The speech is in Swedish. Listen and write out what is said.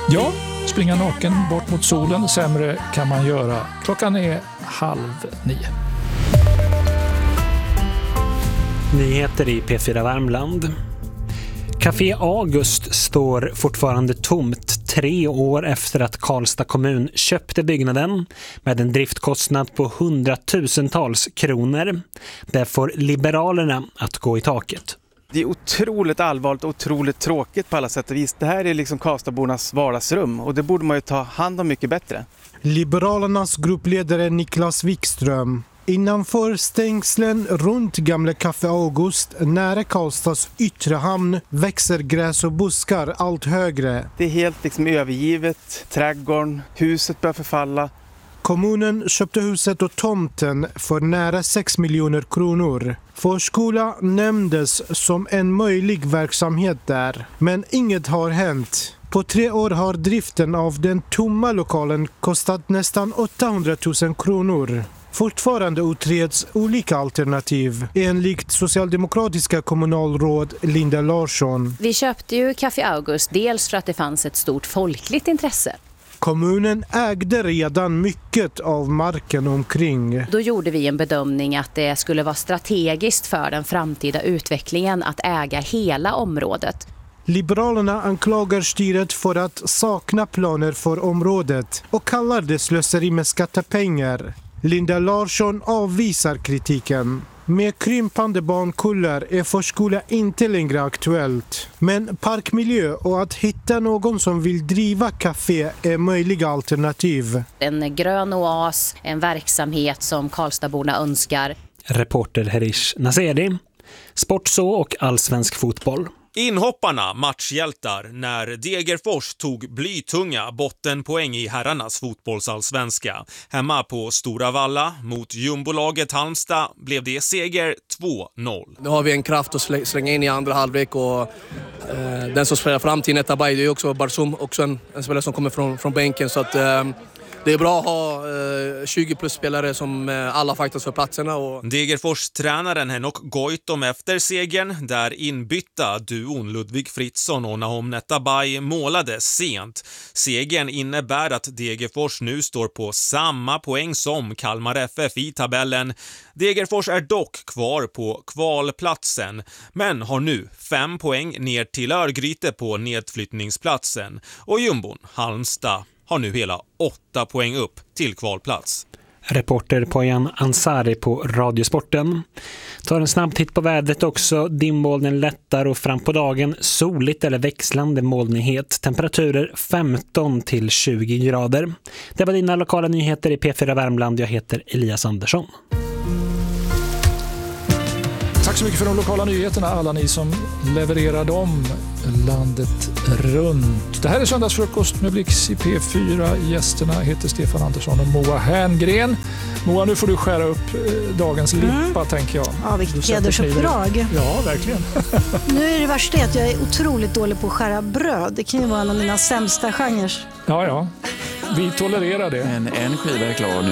Ja, springa naken bort mot solen, sämre kan man göra. Klockan är 8:30. Nyheter i P4 Värmland. Café August står fortfarande tomt 3 år efter att Karlstad kommun köpte byggnaden med en driftkostnad på 100-tusentals kronor. Det får Liberalerna att gå i taket. Det är otroligt allvarligt och otroligt tråkigt på alla sätt och vis. Det här är liksom Karlstadbornas vardagsrum och det borde man ju ta hand om mycket bättre. Liberalernas gruppledare Niklas Wikström. Innanför stängslen runt gamla Café August nära Karlstads yttre hamn växer gräs och buskar allt högre. Det är helt liksom övergivet, trädgården, huset börjar förfalla. Kommunen köpte huset och tomten för nära 6 miljoner kronor. Förskola nämndes som en möjlig verksamhet där, men inget har hänt. På 3 år har driften av den tomma lokalen kostat nästan 800 000 kronor. Fortfarande utreds olika alternativ, enligt socialdemokratiska kommunalråd Linda Larsson. Vi köpte ju Café August dels för att det fanns ett stort folkligt intresse. Kommunen ägde redan mycket av marken omkring. Då gjorde vi en bedömning att det skulle vara strategiskt för den framtida utvecklingen att äga hela området. Liberalerna anklagar styret för att sakna planer för området och kallar det slöseri med skattepengar. Linda Larsson avvisar kritiken. Med krympande barnkullar är förskola inte längre aktuellt. Men parkmiljö och att hitta någon som vill driva café är möjliga alternativ. En grön oas, en verksamhet som Karlstadborna önskar. Reporter Herish Naseri. Sportså och allsvensk fotboll. Inhopparna matchhjältar när Degerfors tog blytunga bottenpoäng i herrarnas fotbollsallsvenska. Hemma på Stora Valla mot jumbolaget Halmstad blev det seger 2-0. Nu har vi en kraft att slänga in i andra halvlek och den som spelar fram till Netabay, det är också Barsum, också en spelare som kommer från bänken, så att det är bra att ha 20 plus spelare som alla faktiskt för platserna. Degerfors tränaren Henok Goitom efter segern, där inbytta duon Ludvig Fritzson och Nahom Netabay målade sent. Segern innebär att Degerfors nu står på samma poäng som Kalmar FF i tabellen. Degerfors är dock kvar på kvalplatsen, men har nu 5 poäng ner till Örgryte på nedflyttningsplatsen. Och jumbon Halmstad har nu hela 8 poäng upp till kvalplats. Reporter Poyan Ansari på Radiosporten. Tar en snabb titt på vädret också. Dimmolnen lättar och fram på dagen soligt eller växlande molnighet. Temperaturer 15 till 20 grader. Det var dina lokala nyheter i P4 Värmland. Jag heter Elias Andersson. Tack så mycket för de lokala nyheterna, alla ni som levererar dem landet runt. Det här är Söndagsfrukost med Blix i P4. Gästerna heter Stefan Andersson och Moa Herngren. Moa, nu får du skära upp dagens lippa, tänker jag. Ja, vilket hedersuppdrag. Ja, verkligen. Nu är det värsta att jag är otroligt dålig på att skära bröd. Det kan ju vara en av mina sämsta genrer. Ja. Vi tolererar det. En skiva är klar nu.